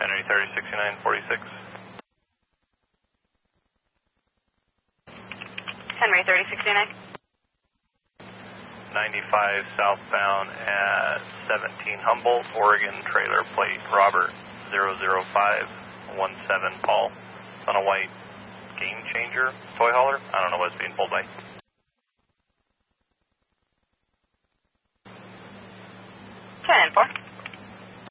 Henry 306946. Henry 3069. 95 southbound at 17 Humboldt, Oregon, trailer plate Robert 00517 Paul. On a white Game Changer toy hauler. I don't know what it's being pulled by.